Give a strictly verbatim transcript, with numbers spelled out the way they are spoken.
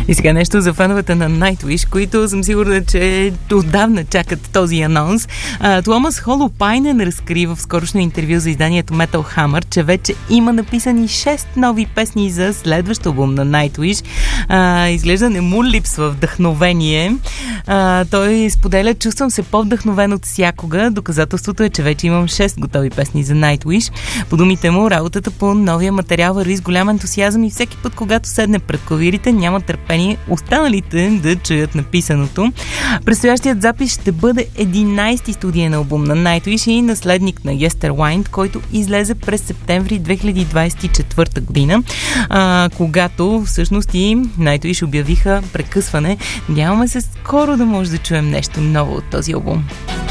И сега нещо за феновете на Nightwish, които съм сигурна, че отдавна чакат този анонс. Туомас Холопайнен разкри в скорошно интервю за изданието Metal Hammer, че вече има написани шест нови песни за следващ албум на Nightwish. А, изглежда не му липсва вдъхновение. А, той споделя: чувствам се по-вдъхновен от всякога. Доказателството е, че вече имам шест готови песни за Nightwish. По думите му, работата по новия материал върви с голям ентусиазъм и всеки път, когато седне пред клавирите, няма търпение останалите да чуят написаното. Предстоящият запис ще бъде единайсти студиен албум на Nightwish и наследник на Yesterwind, който излезе през септември две хиляди двайсет и четвърта година, а, когато всъщност и Nightwish обявиха прекъсване. Надяваме се скоро да може да чуем нещо ново от този албум.